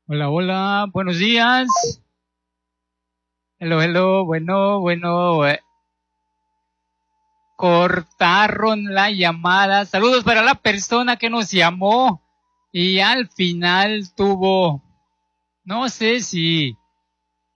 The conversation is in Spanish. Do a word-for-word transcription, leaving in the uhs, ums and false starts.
Hola, hola, buenos días. Hello, hello, bueno, bueno, eh, cortaron la llamada. Saludos para la persona que nos llamó y al final tuvo, no sé si